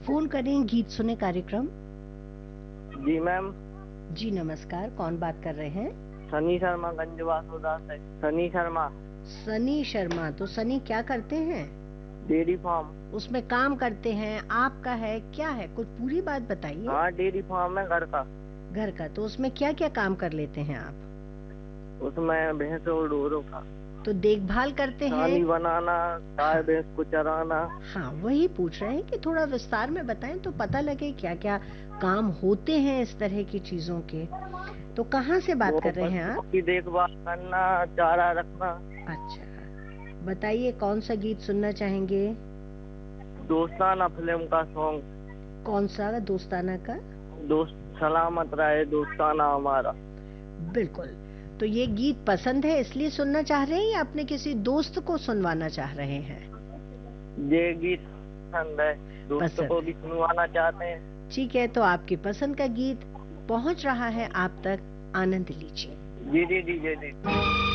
Phone करें गीत सुने कार्यक्रम। जी मैम। जी नमस्कार, कौन बात कर रहे हैं? सनी शर्मा गंजवासुदा से। सनी शर्मा। सनी शर्मा, तो सनी क्या करते हैं? Dairy farm. उसमें काम करते हैं, आपका है क्या है, कुछ पूरी बात बताइए। हाँ, डेयरी फार्म है घर का। घर का, तो उसमें क्या क्या काम कर लेते हैं आप? उसमें भैंस और ढोरों का तो देखभाल करते हैं? पानी बनाना, गाय भैंस को चराना। हाँ, वही पूछ रहे हैं कि थोड़ा विस्तार में बताएं तो पता लगे क्या क्या काम होते हैं इस तरह की चीजों के। तो कहाँ से बात कर रहे हैं पशुओं आप? की देखभाल करना, चारा रखना। अच्छा, बताइए कौन सा गीत सुनना चाहेंगे? दोस्ताना फिल्म का सॉन्ग। कौन सा दोस्ताना का? दोस्त सलामत रहे दोस्ताना हमारा। बिल्कुल। तो ये गीत पसंद है इसलिए सुनना चाह रहे हैं या अपने किसी दोस्त को सुनवाना चाह रहे हैं? ये गीत पसंद है, दोस्तों को भी सुनवाना चाहते हैं। ठीक है, तो आपकी पसंद का गीत पहुंच रहा है आप तक, आनंद लीजिए। जी जी जी जी जी।